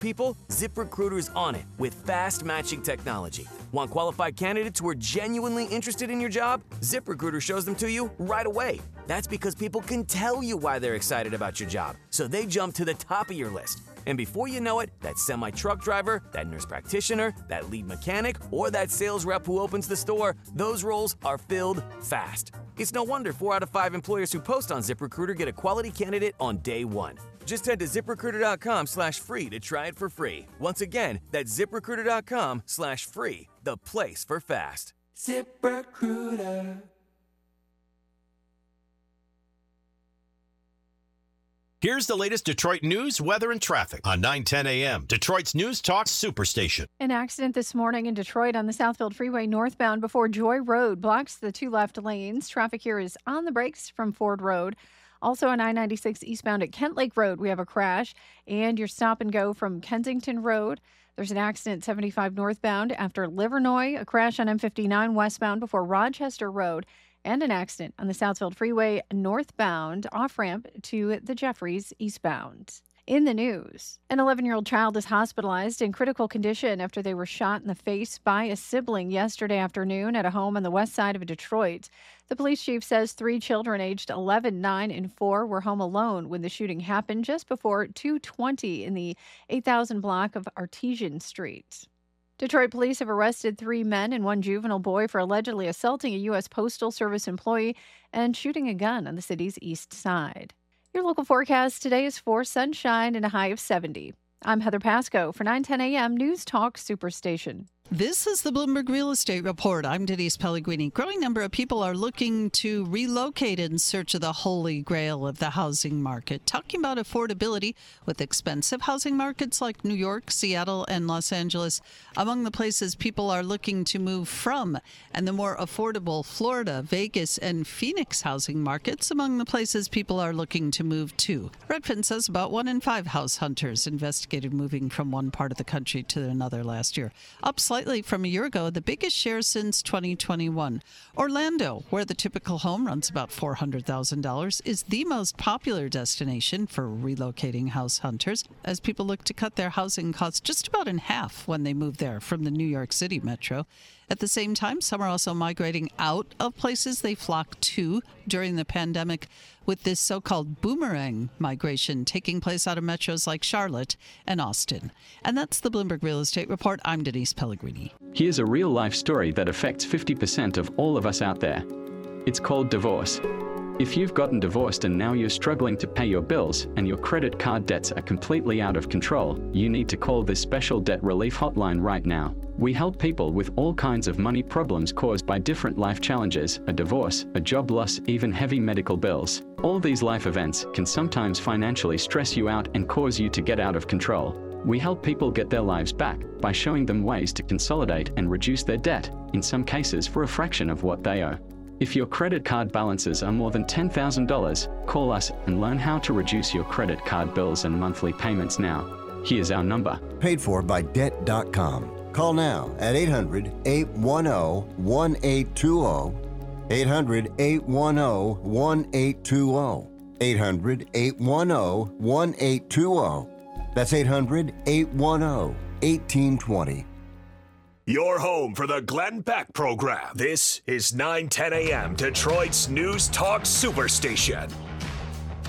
people? ZipRecruiter's on it with fast matching technology. Want qualified candidates who are genuinely interested in your job? ZipRecruiter shows them to you right away. That's because people can tell you why they're excited about your job, so they jump to the top of your list. And before you know it, that semi-truck driver, that nurse practitioner, that lead mechanic, or that sales rep who opens the store, those roles are filled fast. It's no wonder 4 out of 5 employers who post on ZipRecruiter get a quality candidate on day one. Just head to ZipRecruiter.com/free to try it for free. Once again, that's ZipRecruiter.com/free, the place for fast. ZipRecruiter. Here's the latest Detroit news, weather, and traffic on 9:10 a.m. Detroit's News Talk Superstation. An accident this morning in Detroit on the Southfield Freeway northbound before Joy Road blocks the 2 left lanes. Traffic here is on the brakes from Ford Road. Also on I-96 eastbound at Kent Lake Road, we have a crash, and your stop and go from Kensington Road. There's an accident 75 northbound after Livernois, a crash on M59 westbound before Rochester Road, and an accident on the Southfield Freeway northbound off-ramp to the Jeffries eastbound. In the news, an 11-year-old child is hospitalized in critical condition after they were shot in the face by a sibling yesterday afternoon at a home on the west side of Detroit. The police chief says 3 children aged 11, 9, and 4 were home alone when the shooting happened just before 2:20 in the 8000 block of Artesian Street. Detroit police have arrested 3 men and 1 juvenile boy for allegedly assaulting a U.S. Postal Service employee and shooting a gun on the city's east side. Your local forecast today is for sunshine and a high of 70. I'm Heather Pasco for 9:10 a.m. News Talk Superstation. This is the Bloomberg Real Estate Report. I'm Denise Pellegrini. Growing number of people are looking to relocate in search of the holy grail of the housing market. Talking about affordability with expensive housing markets like New York, Seattle, and Los Angeles among the places people are looking to move from, and the more affordable Florida, Vegas, and Phoenix housing markets among the places people are looking to move to. Redfin says about 1 in 5 house hunters investigated moving from one part of the country to another last year, up slightly from a year ago, the biggest share since 2021. Orlando, where the typical home runs about $400,000, is the most popular destination for relocating house hunters as people look to cut their housing costs just about in half when they move there from the New York City metro. At the same time, some are also migrating out of places they flocked to during the pandemic, with this so-called boomerang migration taking place out of metros like Charlotte and Austin. And that's the Bloomberg Real Estate Report. I'm Denise Pellegrini. Here's a real-life story that affects 50% of all of us out there. It's called divorce. If you've gotten divorced and now you're struggling to pay your bills and your credit card debts are completely out of control, you need to call this special debt relief hotline right now. We help people with all kinds of money problems caused by different life challenges, a divorce, a job loss, even heavy medical bills. All these life events can sometimes financially stress you out and cause you to get out of control. We help people get their lives back by showing them ways to consolidate and reduce their debt, in some cases for a fraction of what they owe. If your credit card balances are more than $10,000, call us and learn how to reduce your credit card bills and monthly payments now. Here's our number. Paid for by Debt.com. Call now at 800-810-1820. 800-810-1820. 800-810-1820. That's 800-810-1820. Your home for the Glenn Beck program. This is 9:10 a.m. Detroit's News Talk Superstation.